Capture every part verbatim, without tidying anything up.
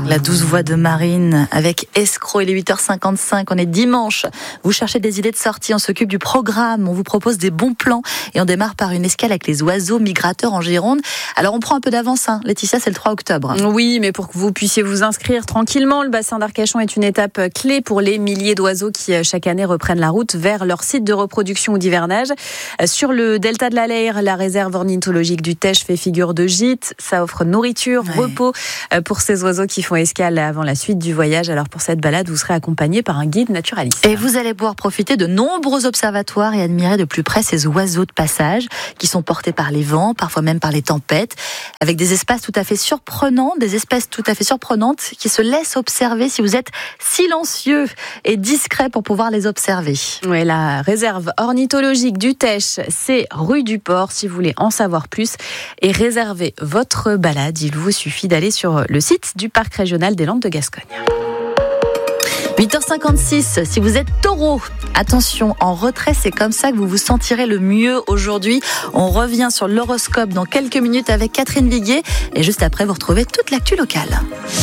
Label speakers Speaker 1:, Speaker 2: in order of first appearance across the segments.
Speaker 1: La douce voix de Marine avec Escroc. Il est huit heures cinquante-cinq, on est dimanche. Vous cherchez des idées de sortie, on s'occupe du programme, on vous propose des bons plans et on démarre par une escale avec les oiseaux migrateurs en Gironde. Alors on prend un peu d'avance, hein. Laetitia, c'est le trois octobre.
Speaker 2: Oui, mais pour que vous puissiez vous inscrire tranquillement, le bassin d'Arcachon est une étape clé pour les milliers d'oiseaux qui chaque année reprennent la route vers leur site de reproduction ou d'hivernage. Sur le delta de la Leyre, la réserve ornithologique du Teche fait figure de gîte. Ça offre nourriture, ouais. repos pour ces oiseaux qui font escale avant la suite du voyage. Alors pour cette balade, vous serez accompagné par un guide naturaliste.
Speaker 1: Et vous allez pouvoir profiter de nombreux observatoires et admirer de plus près ces oiseaux de passage qui sont portés par les vents, parfois même par les tempêtes, avec des espaces tout à fait surprenants, des espèces tout à fait surprenantes qui se laissent observer si vous êtes silencieux et discret pour pouvoir les observer.
Speaker 2: Oui, la réserve ornithologique du Teche, c'est rue du Port. Si vous voulez en savoir plus et réserver votre balade, il vous suffit d'aller sur le site du Parc régional des Landes de Gascogne.
Speaker 1: huit heures cinquante-six, si vous êtes taureau, attention, en retrait, c'est comme ça que vous vous sentirez le mieux aujourd'hui. On revient sur l'horoscope dans quelques minutes avec Catherine Viguier et juste après, vous retrouvez toute l'actu locale.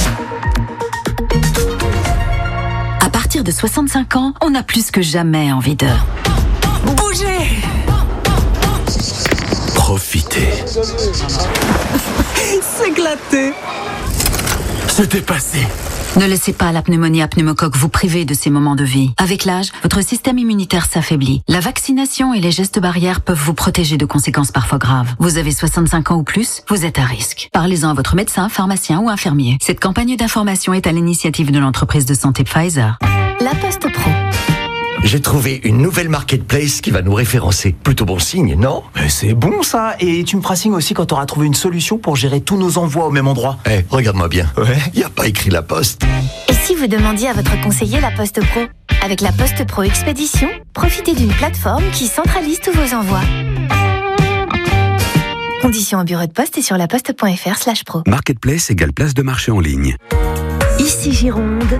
Speaker 3: À partir de soixante-cinq ans, on a plus que jamais envie de bouger.
Speaker 4: Profiter.
Speaker 3: S'éclater.
Speaker 4: Se dépasser.
Speaker 3: Ne laissez pas la pneumonie à pneumocoque vous priver de ces moments de vie. Avec l'âge, votre système immunitaire s'affaiblit. La vaccination et les gestes barrières peuvent vous protéger de conséquences parfois graves. Vous avez soixante-cinq ans ou plus, vous êtes à risque. Parlez-en à votre médecin, pharmacien ou infirmier. Cette campagne d'information est à l'initiative de l'entreprise de santé Pfizer.
Speaker 1: La Poste Pro.
Speaker 5: J'ai trouvé une nouvelle marketplace qui va nous référencer. Plutôt bon signe, non ?
Speaker 6: Mais c'est bon ça. Et tu me feras signe aussi quand tu auras trouvé une solution pour gérer tous nos envois au même endroit.
Speaker 5: Eh, hey, regarde-moi bien.
Speaker 6: Ouais.
Speaker 5: Y a pas écrit La Poste.
Speaker 7: Et si vous demandiez à votre conseiller La Poste Pro ? Avec La Poste Pro Expédition, profitez d'une plateforme qui centralise tous vos envois. Conditions au bureau de poste et sur laposte.fr slash pro.
Speaker 8: Marketplace égale place de marché en ligne.
Speaker 7: Ici Gironde.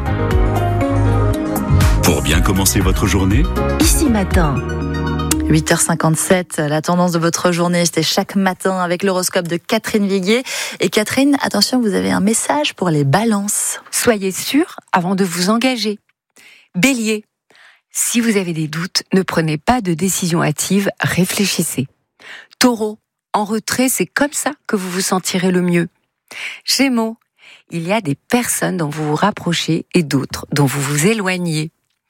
Speaker 8: Pour bien commencer votre journée,
Speaker 7: Ici Matin.
Speaker 1: huit heures cinquante-sept, la tendance de votre journée, c'était chaque matin avec l'horoscope de Catherine Viguier. Et Catherine, attention, vous avez un message pour les balances.
Speaker 9: Soyez sûr avant de vous engager. Bélier, si vous avez des doutes, ne prenez pas de décision hâtive, réfléchissez. Taureau, en retrait, c'est comme ça que vous vous sentirez le mieux. Gémeaux, il y a des personnes dont vous vous rapprochez et d'autres dont vous vous éloignez.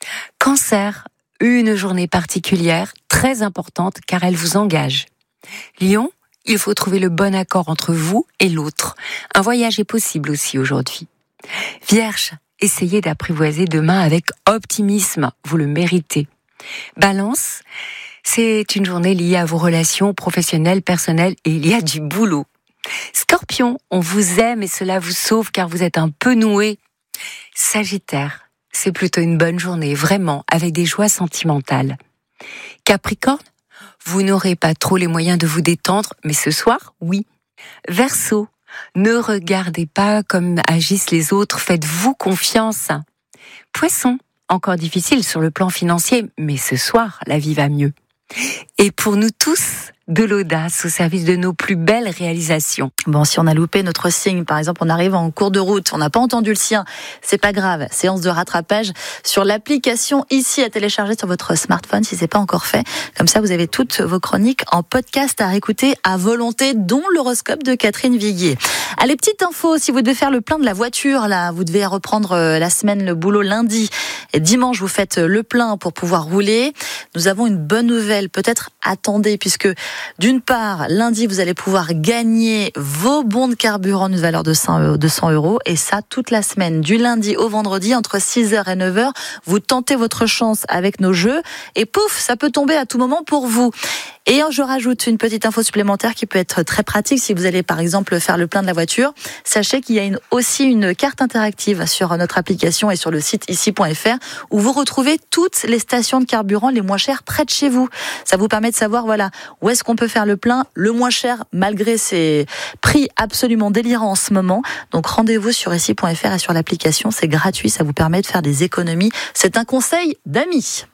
Speaker 9: Cancer, une journée particulière, très importante car elle vous engage. Lion, il faut trouver le bon accord entre vous et l'autre. Un voyage est possible aussi aujourd'hui. Vierge, essayez d'apprivoiser demain avec optimisme, vous le méritez. Balance, c'est une journée liée à vos relations professionnelles, personnelles et il y a du boulot. Scorpion, on vous aime et cela vous sauve car vous êtes un peu noué. Sagittaire, c'est plutôt une bonne journée, vraiment, avec des joies sentimentales. Capricorne, vous n'aurez pas trop les moyens de vous détendre, mais ce soir, oui. Verseau, ne regardez pas comme agissent les autres, faites-vous confiance. Poisson, encore difficile sur le plan financier, mais ce soir, la vie va mieux. Et pour nous tous, de l'audace au service de nos plus belles réalisations.
Speaker 1: Bon, si on a loupé notre signe, par exemple, on arrive en cours de route, on n'a pas entendu le sien, c'est pas grave. Séance de rattrapage sur l'application ici à télécharger sur votre smartphone si c'est pas encore fait. Comme ça, vous avez toutes vos chroniques en podcast à réécouter à volonté, dont l'horoscope de Catherine Viguier. Allez, petite info, si vous devez faire le plein de la voiture, là, vous devez reprendre la semaine, le boulot lundi et dimanche, vous faites le plein pour pouvoir rouler. Nous avons une bonne nouvelle, peut-être attendez, puisque d'une part, lundi, vous allez pouvoir gagner vos bons de carburant d'une valeur de cent euros, et ça toute la semaine, du lundi au vendredi, entre six heures et neuf heures. Vous tentez votre chance avec nos jeux, et pouf, ça peut tomber à tout moment pour vous. Et je rajoute une petite info supplémentaire qui peut être très pratique si vous allez par exemple faire le plein de la voiture. Sachez qu'il y a une, aussi une carte interactive sur notre application et sur le site ici point f r où vous retrouvez toutes les stations de carburant les moins chères près de chez vous. Ça vous permet de savoir voilà où est-ce qu'on peut faire le plein le moins cher malgré ces prix absolument délirants en ce moment. Donc rendez-vous sur ici point f r et sur l'application, c'est gratuit, ça vous permet de faire des économies. C'est un conseil d'amis.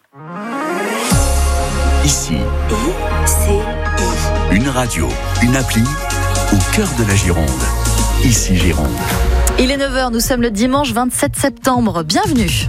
Speaker 8: Ici,
Speaker 7: I C I.
Speaker 8: une radio, une appli au cœur de la Gironde.
Speaker 4: ici Gironde.
Speaker 1: Il est neuf heures, nous sommes le dimanche vingt-sept septembre. Bienvenue.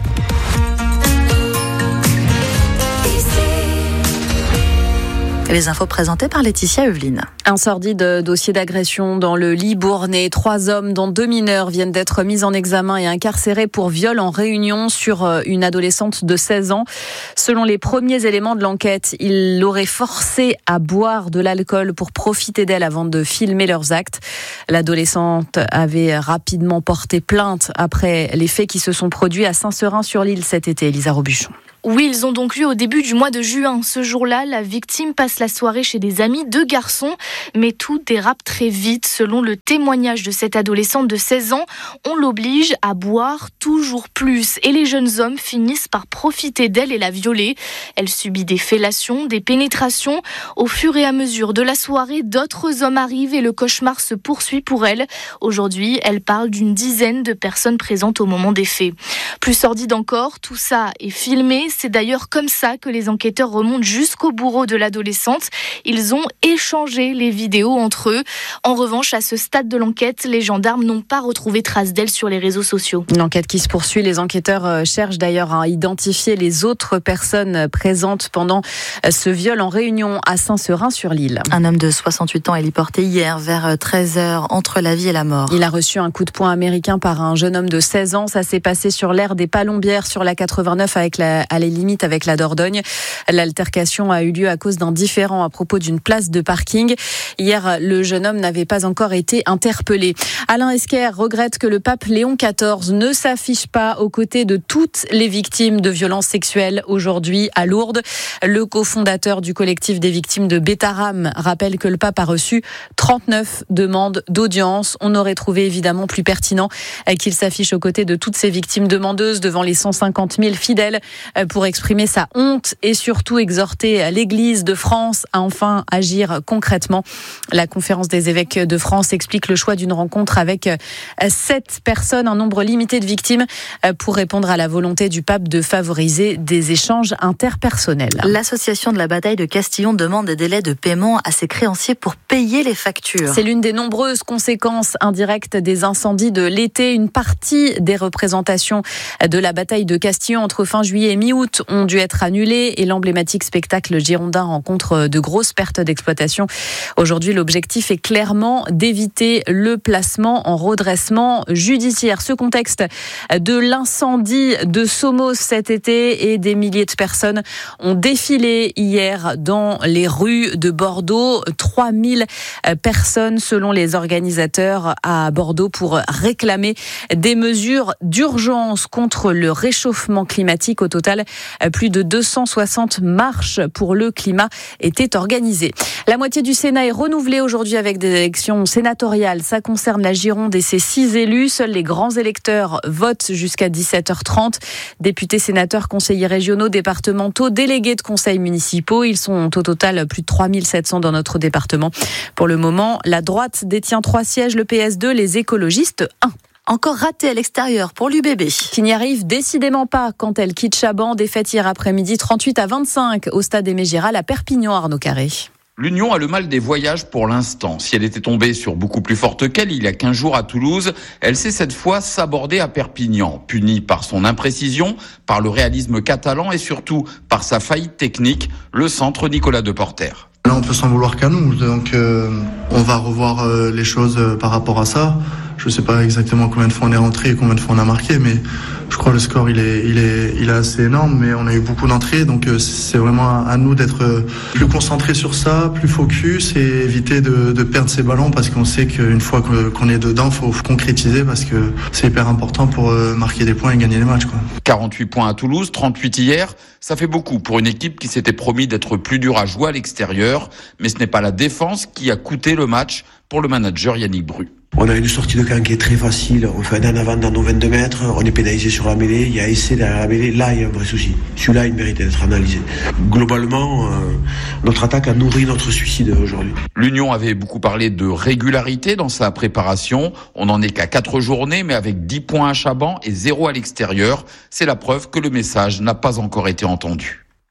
Speaker 1: Les infos présentées par Laetitia Eveline.
Speaker 2: Un sordide dossier d'agression dans le Libournais. Trois hommes, dont deux mineurs, viennent d'être mis en examen et incarcérés pour viol en réunion sur une adolescente de seize ans. Selon les premiers éléments de l'enquête, il l'aurait forcée à boire de l'alcool pour profiter d'elle avant de filmer leurs actes. L'adolescente avait rapidement porté plainte après les faits qui se sont produits à Saint-Seurin-sur-l'Île cet été. Elisa Robuchon.
Speaker 10: Oui, ils ont donc lieu au début du mois de juin. Ce jour-là, la victime passe la soirée chez des amis, deux garçons, mais tout dérape très vite. Selon le témoignage de cette adolescente de seize ans, on l'oblige à boire toujours plus et les jeunes hommes finissent par profiter d'elle et la violer. Elle subit des fellations, des pénétrations. Au fur et à mesure de la soirée, d'autres hommes arrivent et le cauchemar se poursuit pour elle. Aujourd'hui, elle parle d'une dizaine de personnes présentes au moment des faits. Plus sordide encore, tout ça est filmé. C'est d'ailleurs comme ça que les enquêteurs remontent jusqu'au bourreau de l'adolescente. Ils ont échangé les vidéos entre eux. En revanche, à ce stade de l'enquête, les gendarmes n'ont pas retrouvé trace d'elle sur les réseaux sociaux.
Speaker 2: Une enquête qui se poursuit. Les enquêteurs cherchent d'ailleurs à identifier les autres personnes présentes pendant ce viol en réunion à Saint-Seurin-sur-l'Île.
Speaker 1: Un homme de soixante-huit ans est déporté hier vers treize heures entre la vie et la mort.
Speaker 2: Il a reçu un coup de poing américain par un jeune homme de seize ans. Ça s'est passé sur l'aire des Palombières sur la quatre-vingt-neuf avec la, à les limites avec la Dordogne. L'altercation a eu lieu à cause d'un différend à propos d'une place de parking. Hier, le jeune homme n'avait pas encore été interpellé. Alain Esquer regrette que le pape Léon quatorze ne s'affiche pas aux côtés de toutes les victimes de violences sexuelles aujourd'hui à Lourdes. Le cofondateur du collectif des victimes de Bétaram rappelle que le pape a reçu trente-neuf demandes d'audience. On aurait trouvé évidemment plus pertinent qu'il s'affiche aux côtés de toutes ces victimes demandeuses devant les cent cinquante mille fidèles pour exprimer sa honte et surtout exhorter l'Église de France à enfin agir concrètement. La conférence des évêques de France explique le choix d'une rencontre avec sept personnes, un nombre limité de victimes, pour répondre à la volonté du pape de favoriser des échanges interpersonnels.
Speaker 1: L'association de la bataille de Castillon demande des délais de paiement à ses créanciers pour payer les factures.
Speaker 2: C'est l'une des nombreuses conséquences indirectes des incendies de l'été. Une partie des représentations de la bataille de Castillon entre fin juillet et mi-août ont dû être annulées et l'emblématique spectacle girondin rencontre de grosses pertes d'exploitation. Aujourd'hui, l'objectif est clairement d'éviter le placement en redressement judiciaire. Ce contexte de l'incendie de Somos cet été et des milliers de personnes ont défilé hier dans les rues de Bordeaux. trois mille personnes selon les organisateurs à Bordeaux pour réclamer des mesures d'urgence contre le réchauffement climatique. Au total, plus de deux cent soixante marches pour le climat étaient organisées. La moitié du Sénat est renouvelée aujourd'hui avec des élections sénatoriales. Ça concerne la Gironde et ses six élus. Seuls les grands électeurs votent jusqu'à dix-sept heures trente. Députés, sénateurs, conseillers régionaux, départementaux, délégués de conseils municipaux. Ils sont au total plus de trois mille sept cents dans notre département. Pour le moment, la droite détient trois sièges, le P S deux, les écologistes un.
Speaker 1: Encore raté à l'extérieur pour l'U B B.
Speaker 2: Qui n'y arrive décidément pas quand elle quitte Chaban. Défaite hier après-midi trente-huit à vingt-cinq au stade Aimé Giral à Perpignan, Arnaud Carré.
Speaker 11: L'Union a le mal des voyages pour l'instant. Si elle était tombée sur beaucoup plus forte qu'elle il y a quinze jours à Toulouse, elle sait cette fois s'aborder à Perpignan. Punie par son imprécision, par le réalisme catalan et surtout par sa faillite technique, le centre Nicolas Deporter.
Speaker 12: Là, on peut s'en vouloir qu'à nous, donc euh, on va revoir euh, les choses euh, par rapport à ça. Je ne sais pas exactement combien de fois on est rentré et combien de fois on a marqué, mais je crois que le score il est, il est, il est assez énorme, mais on a eu beaucoup d'entrées, donc euh, c'est vraiment à nous d'être euh, plus concentrés sur ça, plus focus et éviter de, de perdre ces ballons parce qu'on sait qu'une fois que, qu'on est dedans, il faut concrétiser parce que c'est hyper important pour euh, marquer des points et gagner les matchs, quoi.
Speaker 11: quarante-huit points à Toulouse, trente-huit hier, ça fait beaucoup pour une équipe qui s'était promis d'être plus dure à jouer à l'extérieur, mais ce n'est pas la défense qui a coûté le match pour le manager Yannick Bru.
Speaker 13: On a une sortie de camp qui est très facile, on fait un en avant dans nos vingt-deux mètres, on est pénalisé sur la mêlée, il y a essai derrière la mêlée, là il y a un vrai souci. Celui-là il mérite d'être analysé. Globalement, euh, notre attaque a nourri notre suicide aujourd'hui.
Speaker 11: L'Union avait beaucoup parlé de régularité dans sa préparation, on n'en est qu'à quatre journées mais avec dix points à Chaban et zéro à l'extérieur, c'est la preuve que le message n'a pas encore été entendu.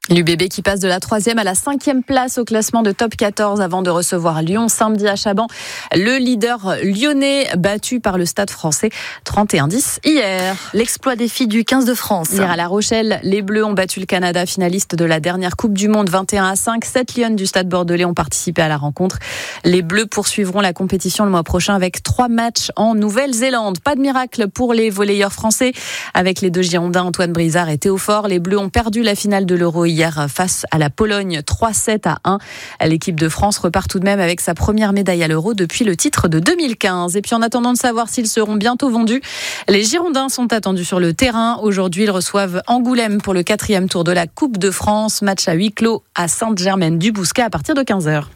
Speaker 2: L'U B B qui passe de la troisième à la cinquième place au classement de top quatorze avant de recevoir Lyon samedi à Chaban. Le leader lyonnais battu par le Stade français trente et un dix hier.
Speaker 1: L'exploit des filles du quinze de France.
Speaker 2: Hier à La Rochelle, les Bleus ont battu le Canada, finaliste de la dernière Coupe du Monde vingt et un à cinq. Sept Lyonnes du Stade Bordelais ont participé à la rencontre. Les Bleus poursuivront la compétition le mois prochain avec trois matchs en Nouvelle-Zélande. Pas de miracle pour les volleyeurs français. Avec les deux Girondins, Antoine Brizard et Théo Faure, les Bleus ont perdu la finale de l'Euro hier face à la Pologne, trois sept à un. L'équipe de France repart tout de même avec sa première médaille à l'Euro depuis le titre de deux mille quinze. Et puis en attendant de savoir s'ils seront bientôt vendus, les Girondins sont attendus sur le terrain. Aujourd'hui, ils reçoivent Angoulême pour le quatrième tour de la Coupe de France. Match à huis clos à Sainte-Germaine-du-Bouscat à partir de quinze heures.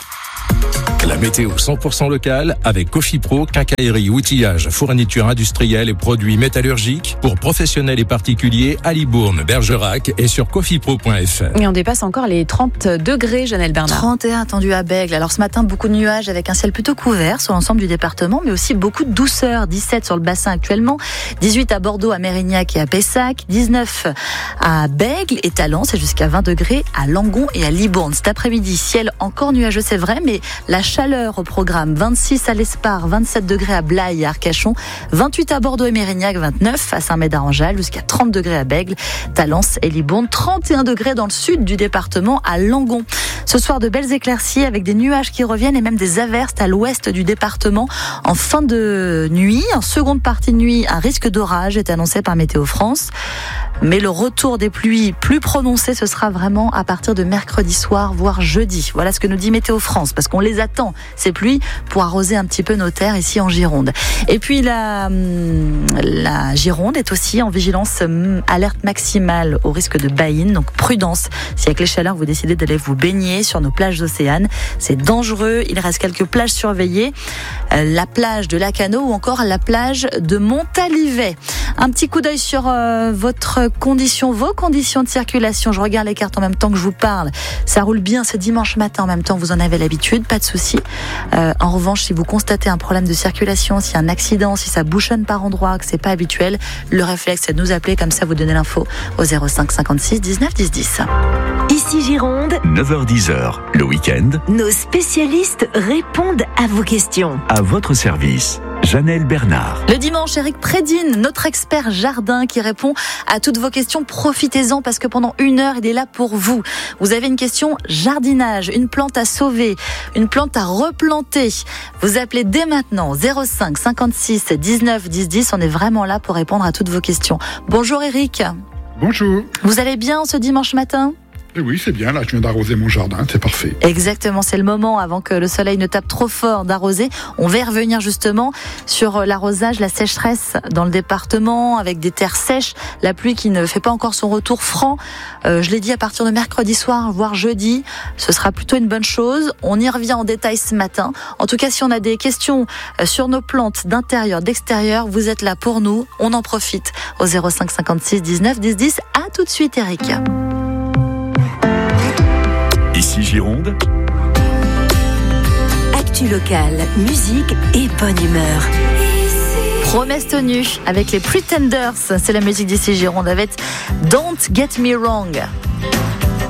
Speaker 14: La météo cent pour cent locale avec Cofipro, quincaillerie, outillage, fourniture industrielle et produits métallurgiques pour professionnels et particuliers à Libourne, Bergerac et sur cofipro point f r.
Speaker 2: Et on dépasse encore les trente degrés, Janelle Bernard.
Speaker 1: trente et un attendus à Bègles. Alors ce matin, beaucoup de nuages avec un ciel plutôt couvert sur l'ensemble du département, mais aussi beaucoup de douceur. dix-sept sur le bassin actuellement, dix-huit à Bordeaux, à Mérignac et à Pessac, dix-neuf à Bègles et Talence et jusqu'à vingt degrés à Langon et à Libourne. Cet après-midi, ciel encore nuageux, c'est vrai, mais la chaleur au programme. vingt-six à l'Espar, vingt-sept degrés à Blaye et à Arcachon, vingt-huit à Bordeaux et Mérignac, vingt-neuf à Saint-Médard-en-Jalles, jusqu'à trente degrés à Bègles, Talence et Libourne, trente et un degrés dans le sud du département à Langon. Ce soir, de belles éclaircies avec des nuages qui reviennent et même des averses à l'ouest du département. En fin de nuit, en seconde partie de nuit, un risque d'orage est annoncé par Météo France. Mais le retour des pluies plus prononcé, ce sera vraiment à partir de mercredi soir, voire jeudi. Voilà ce que nous dit Météo France, parce qu'on les attend, ces pluies, pour arroser un petit peu nos terres ici en Gironde. Et puis la, la Gironde est aussi en vigilance alerte maximale au risque de baïne, donc prudence. Si avec les chaleurs, vous décidez d'aller vous baigner sur nos plages d'Océane, c'est dangereux. Il reste quelques plages surveillées, la plage de Lacano ou encore la plage de Montalivet. Un petit coup d'œil sur euh, votre conditions, vos conditions de circulation. Je regarde les cartes en même temps que je vous parle. Ça roule bien ce dimanche matin. En même temps, vous en avez l'habitude, pas de souci. Euh, en revanche, si vous constatez un problème de circulation, s'il y a un accident, si ça bouchonne par endroits, que c'est pas habituel, le réflexe c'est de nous appeler, comme ça vous donnez l'info au zéro cinq cinquante-six dix-neuf dix dix.
Speaker 15: Ici Gironde,
Speaker 16: neuf heures dix, le week-end.
Speaker 15: Nos spécialistes répondent à vos questions.
Speaker 16: À votre service, Janelle Bernard.
Speaker 1: Le dimanche, Eric Prédine, notre expert jardin qui répond à toutes vos questions. Profitez-en parce que pendant une heure, il est là pour vous. Vous avez une question jardinage, une plante à sauver, une plante à replanter. Vous appelez dès maintenant zéro cinq cinquante-six dix-neuf dix dix. On est vraiment là pour répondre à toutes vos questions. Bonjour Eric.
Speaker 17: Bonjour.
Speaker 1: Vous allez bien ce dimanche matin ?
Speaker 17: Et oui, c'est bien, là je viens d'arroser mon jardin, c'est parfait.
Speaker 1: Exactement, c'est le moment avant que le soleil ne tape trop fort d'arroser. On va y revenir justement sur l'arrosage, la sécheresse dans le département avec des terres sèches, la pluie qui ne fait pas encore son retour franc. Euh, je l'ai dit, à partir de mercredi soir, voire jeudi, ce sera plutôt une bonne chose. On y revient en détail ce matin. En tout cas, si on a des questions sur nos plantes d'intérieur, d'extérieur, vous êtes là pour nous. On en profite au zéro cinq cinquante-six dix-neuf dix dix. À tout de suite Eric.
Speaker 16: Ici Gironde.
Speaker 15: Actu locale, musique et bonne humeur.
Speaker 1: Promesse tenue avec les Pretenders. C'est la musique d'ici Gironde avec Don't Get Me Wrong.